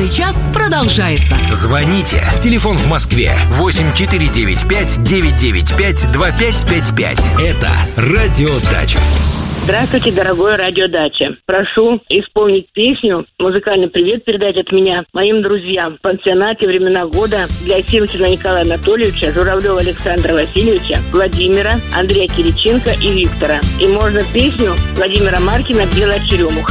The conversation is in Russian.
Музыкальный час продолжается. Звоните. Телефон в Москве 8495-995-2555. Это «Радиодача». Здравствуйте, дорогой радиодача. Прошу исполнить песню «Музыкальный привет» передать от меня моим друзьям в пансионате «Времена года» для Силычева Николая Анатольевича, Журавлева Александра Васильевича, Владимира, Андрея Кириченко и Виктора. И можно песню Владимира Маркина «Белая черемуха».